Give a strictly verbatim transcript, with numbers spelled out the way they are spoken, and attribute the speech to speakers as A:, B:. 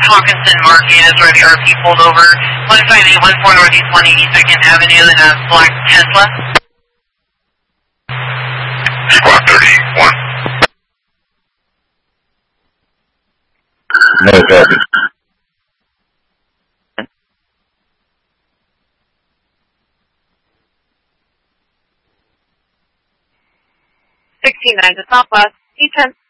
A: Hawkinson Market is where the R P pulled over. one five eight one four Northeast one eighty-second Avenue in a black Tesla.
B: Squad thirty-one. No copy.
C: sixteen nine to Southwest, E ten.